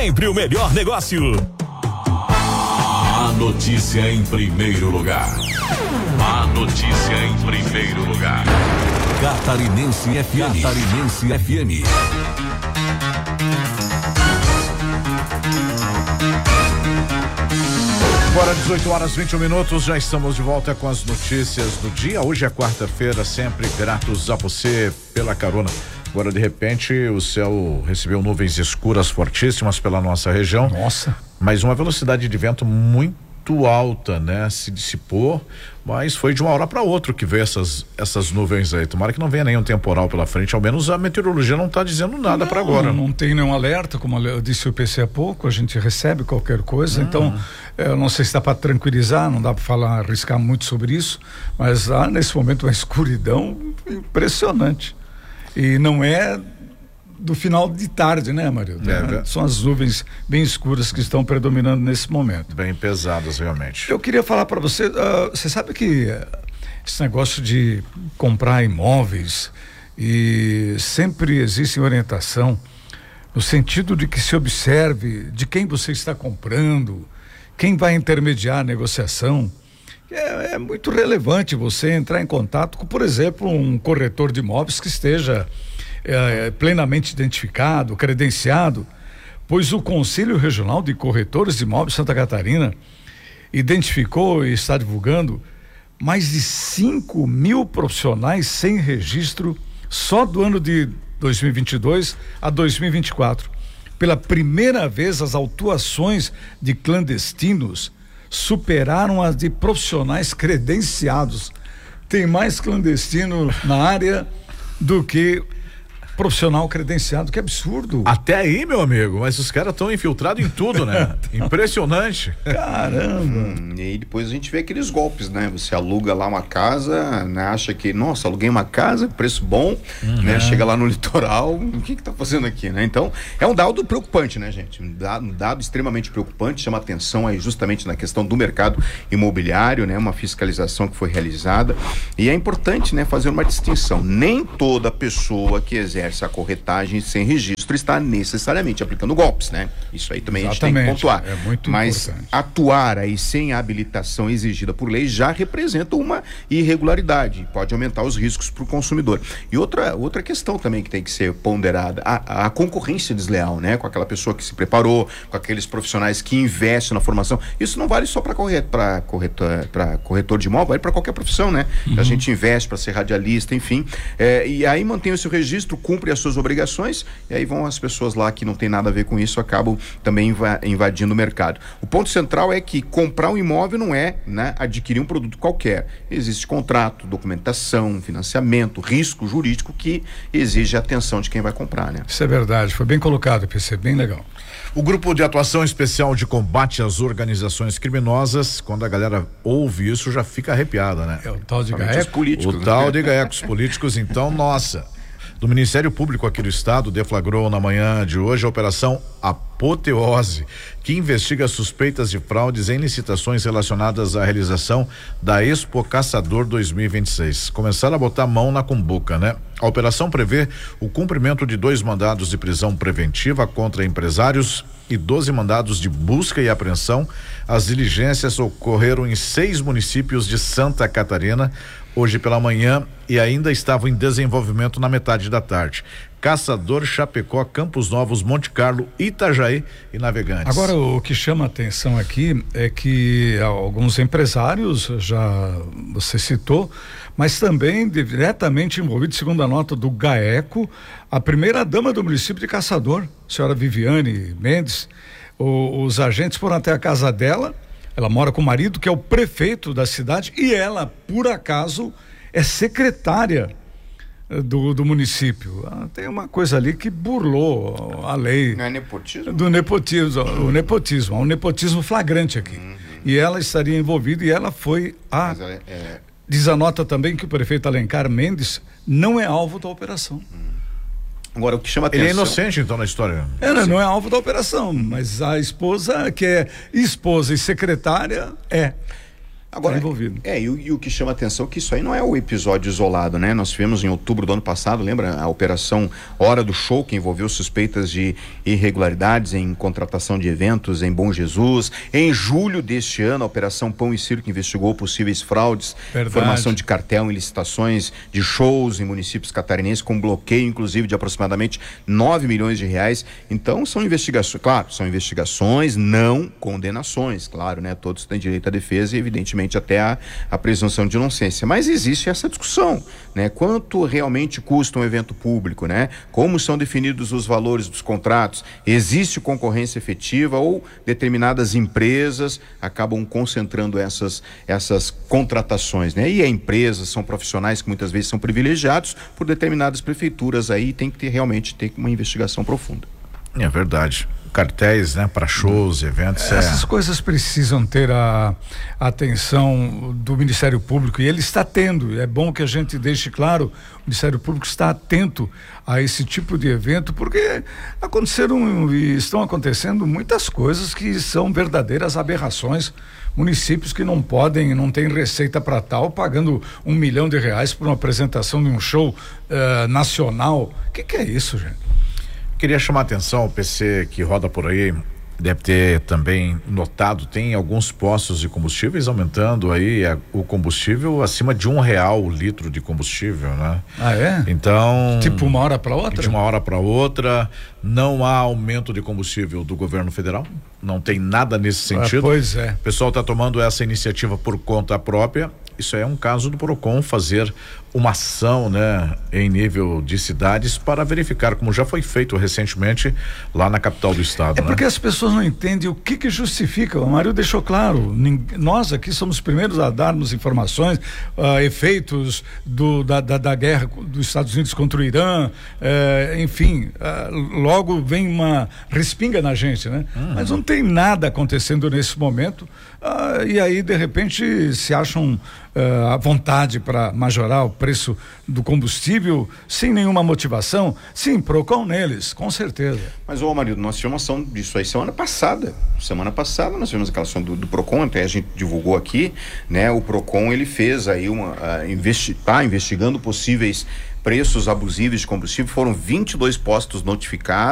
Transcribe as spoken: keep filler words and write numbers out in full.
sempre o melhor negócio. A notícia em primeiro lugar. A notícia em primeiro lugar. Catarinense F M. Catarinense F M. Agora dezoito horas e vinte e um minutos, já estamos de volta com as notícias do dia. Hoje é quarta-feira, sempre gratos a você pela carona. Agora, de repente, o céu recebeu nuvens escuras fortíssimas pela nossa região. Nossa. Mas uma velocidade de vento muito alta, né? Se dissipou, mas foi de uma hora para outra que veio essas essas nuvens aí. Tomara que não venha nenhum temporal pela frente, ao menos a meteorologia não está dizendo nada para agora. Não, não tem nenhum alerta, como eu disse o P C há pouco, a gente recebe qualquer coisa, hum. então eu não sei se dá para tranquilizar, não dá para falar, arriscar muito sobre isso, mas há nesse momento uma escuridão impressionante. E não é do final de tarde, né, Marildo? É, São as nuvens bem escuras que estão predominando nesse momento. Bem pesadas, realmente. Eu queria falar para você, uh, você sabe que uh, esse negócio de comprar imóveis, e sempre existe orientação no sentido de que se observe de quem você está comprando, quem vai intermediar a negociação. É, é muito relevante você entrar em contato com, por exemplo, um corretor de imóveis que esteja é, plenamente identificado, credenciado, pois o Conselho Regional de Corretores de Imóveis Santa Catarina identificou e está divulgando mais de cinco mil profissionais sem registro só do ano de dois mil e vinte e dois a dois mil e vinte e quatro. Pela primeira vez, as autuações de clandestinos superaram as de profissionais credenciados. Tem mais clandestino na área do que profissional credenciado, que absurdo. Até aí, meu amigo, mas os caras estão infiltrados em tudo, né? Impressionante. Caramba. Hum, e aí depois a gente vê aqueles golpes, né? Você aluga lá uma casa, né? Acha que, nossa, aluguei uma casa, preço bom, uhum. né? Chega lá no litoral, o que que tá fazendo aqui, né? Então, é um dado preocupante, né, gente? Um dado, um dado extremamente preocupante, chama atenção aí justamente na questão do mercado imobiliário, né? Uma fiscalização que foi realizada, e é importante, né, fazer uma distinção. Nem toda pessoa que exerce a corretagem sem registro está necessariamente aplicando golpes, né? Isso aí também Exatamente. A gente tem que pontuar. É muito Mas importante. Atuar aí sem a habilitação exigida por lei já representa uma irregularidade, pode aumentar os riscos para o consumidor. E outra, outra questão também que tem que ser ponderada, a, a concorrência desleal, né? Com aquela pessoa que se preparou, com aqueles profissionais que investem na formação. Isso não vale só para corretor, para corretor, para corretor de imóvel, vale para qualquer profissão, né? Uhum. A gente investe para ser radialista, enfim. É, e aí mantém o seu registro, cumpre as suas obrigações, e aí vão as pessoas lá que não tem nada a ver com isso, acabam também invadindo o mercado. O ponto central é que comprar um imóvel não é, né, adquirir um produto qualquer. Existe contrato, documentação, financiamento, risco jurídico que exige a atenção de quem vai comprar, né? Isso é verdade, foi bem colocado, P C, bem legal. O Grupo de Atuação Especial de Combate às Organizações Criminosas, quando a galera ouve isso, já fica arrepiada, né? É o tal de gaecos políticos. O né? tal de gaecos políticos, então, nossa. Do Ministério Público aqui do Estado deflagrou na manhã de hoje a Operação Apoteose, que investiga suspeitas de fraudes em licitações relacionadas à realização da Expo Caçador dois mil e vinte e seis. Começaram a botar mão na cumbuca, né? A operação prevê o cumprimento de dois mandados de prisão preventiva contra empresários e doze mandados de busca e apreensão. As diligências ocorreram em seis municípios de Santa Catarina hoje pela manhã e ainda estavam em desenvolvimento na metade da tarde. Caçador, Chapecó, Campos Novos, Monte Carlo, Itajaí e Navegantes. Agora, o que chama a atenção aqui é que alguns empresários, já você citou, mas também diretamente envolvidos, segundo a nota do GAECO, a primeira dama do município de Caçador, a senhora Viviane Mendes. O, os agentes foram até a casa dela. Ela mora com o marido, que é o prefeito da cidade, e ela, por acaso, é secretária do, do município. Ah, tem uma coisa ali que burlou a lei. Não é nepotismo? Do nepotismo, o nepotismo, um nepotismo flagrante aqui. Uhum. E ela estaria envolvida, e ela foi a... Mas ela é... Diz a nota também que o prefeito Alencar Mendes não é alvo da operação. Uhum. Agora, o que chama atenção... Ele é inocente, então, na história. É, não, não é alvo da operação, mas a esposa, que é esposa e secretária, é. Agora, tá envolvido. É, e, e o que chama atenção é que isso aí não é o episódio isolado, né? Nós tivemos em outubro do ano passado, lembra? A operação Hora do Show, que envolveu suspeitas de irregularidades em contratação de eventos em Bom Jesus. Em julho deste ano, a Operação Pão e Circo investigou possíveis fraudes, Verdade. formação de cartel em licitações de shows em municípios catarinenses, com bloqueio, inclusive, de aproximadamente nove milhões de reais. Então, são investigações, claro, são investigações, não condenações, claro, né? Todos têm direito à defesa e, evidentemente, até a, a presunção de inocência. Mas existe essa discussão, né? Quanto realmente custa um evento público, né? Como são definidos os valores dos contratos? Existe concorrência efetiva ou determinadas empresas acabam concentrando essas, essas contratações, né? E as empresas são profissionais que muitas vezes são privilegiados por determinadas prefeituras, aí tem que ter, realmente ter uma investigação profunda. É verdade. Cartéis, né, para shows, eventos. Essas é... coisas precisam ter a, a atenção do Ministério Público, e ele está tendo. É bom que a gente deixe claro, o Ministério Público está atento a esse tipo de evento, porque aconteceram e estão acontecendo muitas coisas que são verdadeiras aberrações. Municípios que não podem, não têm receita para tal, pagando um milhão de reais por uma apresentação de um show uh, nacional. O que, que é isso, gente? Queria chamar a atenção, o P C que roda por aí deve ter também notado, tem alguns postos de combustíveis aumentando aí a, o combustível acima de um real o litro de combustível, né? Ah, é? Então... Tipo uma hora para outra? De uma hora para outra, não há aumento de combustível do governo federal, não tem nada nesse sentido. Ah, pois é. O pessoal está tomando essa iniciativa por conta própria. Isso é um caso do Procon fazer uma ação, né, em nível de cidades para verificar, como já foi feito recentemente lá na capital do estado. É né? porque as pessoas não entendem o que que justifica. O Mário deixou claro, nós aqui somos os primeiros a darmos informações, uh, efeitos do, da, da, da guerra dos Estados Unidos contra o Irã, uh, enfim, uh, logo vem uma respinga na gente, né? Uhum. Mas não tem nada acontecendo nesse momento, uh, e aí de repente se acham uh, à vontade para majorar o preço do combustível sem nenhuma motivação. Sim, Procon neles, com certeza. Mas, ô Marido, nós tivemos uma ação disso aí semana passada. Semana passada nós tivemos aquela ação do, do Procon, até a gente divulgou aqui, né? O Procon, ele fez aí uma, uh, investi- tá investigando possíveis preços abusivos de combustível. Foram vinte e dois postos notificados.